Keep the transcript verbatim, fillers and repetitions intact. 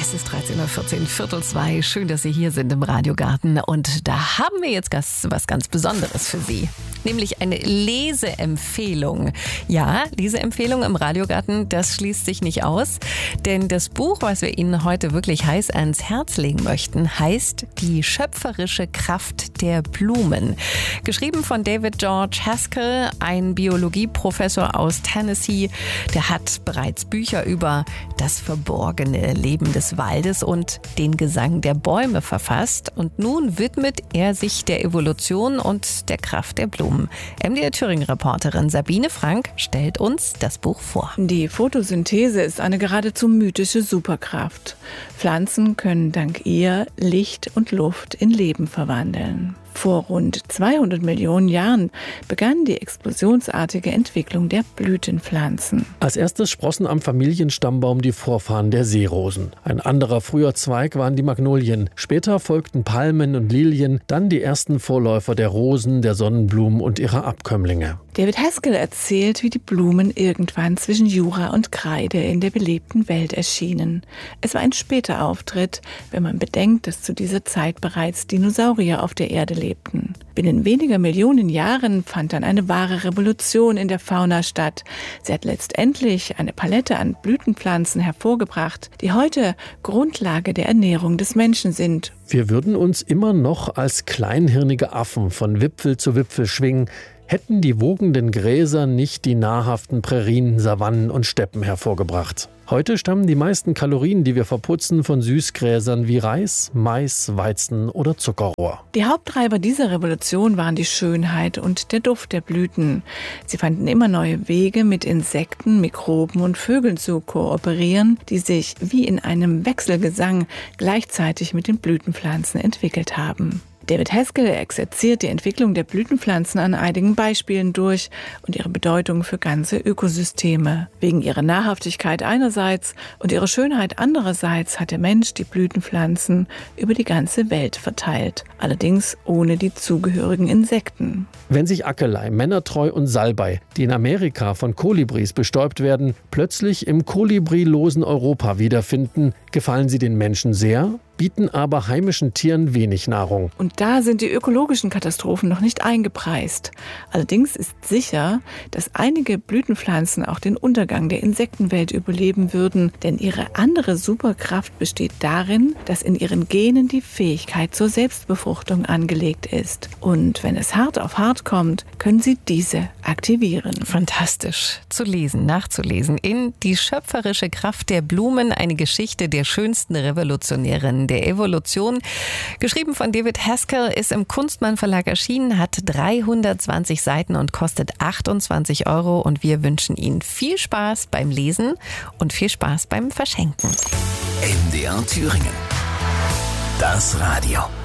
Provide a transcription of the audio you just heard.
Es ist dreizehn Uhr vierzehn, Viertel zwei. Schön, dass Sie hier sind im Radiogarten. Und da haben wir jetzt was ganz Besonderes für Sie. Nämlich eine Leseempfehlung. Ja, Leseempfehlung im Radiogarten, das schließt sich nicht aus. Denn das Buch, was wir Ihnen heute wirklich heiß ans Herz legen möchten, heißt Die schöpferische Kraft der Blumen. Geschrieben von David George Haskell, ein Biologieprofessor aus Tennessee. Der hat bereits Bücher über das verborgene Leben des Waldes und den Gesang der Bäume verfasst. Und nun widmet er sich der Evolution und der Kraft der Blumen. M D R Thüringen-Reporterin Sabine Frank stellt uns das Buch vor. Die Photosynthese ist eine geradezu mythische Superkraft. Pflanzen können dank ihr Licht und Luft in Leben verwandeln. Vor rund zweihundert Millionen Jahren begann die explosionsartige Entwicklung der Blütenpflanzen. Als erstes sprossen am Familienstammbaum die Vorfahren der Seerosen. Ein anderer früher Zweig waren die Magnolien. Später folgten Palmen und Lilien, dann die ersten Vorläufer der Rosen, der Sonnenblumen und ihrer Abkömmlinge. David Haskell erzählt, wie die Blumen irgendwann zwischen Jura und Kreide in der belebten Welt erschienen. Es war ein später Auftritt, wenn man bedenkt, dass zu dieser Zeit bereits Dinosaurier auf der Erde lebten. Binnen weniger Millionen Jahren fand dann eine wahre Revolution in der Fauna statt. Sie hat letztendlich eine Palette an Blütenpflanzen hervorgebracht, die heute Grundlage der Ernährung des Menschen sind. Wir würden uns immer noch als kleinhirnige Affen von Wipfel zu Wipfel schwingen, hätten die wogenden Gräser nicht die nahrhaften Prärien, Savannen und Steppen hervorgebracht. Heute stammen die meisten Kalorien, die wir verputzen, von Süßgräsern wie Reis, Mais, Weizen oder Zuckerrohr. Die Haupttreiber dieser Revolution waren die Schönheit und der Duft der Blüten. Sie fanden immer neue Wege, mit Insekten, Mikroben und Vögeln zu kooperieren, die sich wie in einem Wechselgesang gleichzeitig mit den Blütenpflanzen entwickelt haben. David Haskell exerziert die Entwicklung der Blütenpflanzen an einigen Beispielen durch und ihre Bedeutung für ganze Ökosysteme. Wegen ihrer Nahrhaftigkeit einerseits und ihrer Schönheit andererseits hat der Mensch die Blütenpflanzen über die ganze Welt verteilt, allerdings ohne die zugehörigen Insekten. Wenn sich Akelei, Männertreu und Salbei, die in Amerika von Kolibris bestäubt werden, plötzlich im kolibrilosen Europa wiederfinden, gefallen sie den Menschen sehr, bieten aber heimischen Tieren wenig Nahrung. Und da sind die ökologischen Katastrophen noch nicht eingepreist. Allerdings ist sicher, dass einige Blütenpflanzen auch den Untergang der Insektenwelt überleben würden, denn ihre andere Superkraft besteht darin, dass in ihren Genen die Fähigkeit zur Selbstbefruchtung angelegt ist. Und wenn es hart auf hart kommt, können sie diese aktivieren. Fantastisch zu lesen, nachzulesen in Die schöpferische Kraft der Blumen, eine Geschichte der schönsten Revolutionärin der Evolution. Geschrieben von David Haskell, ist im Kunstmann Verlag erschienen, hat dreihundertzwanzig Seiten und kostet achtundzwanzig Euro. Und wir wünschen Ihnen viel Spaß beim Lesen und viel Spaß beim Verschenken. M D R Thüringen. Das Radio.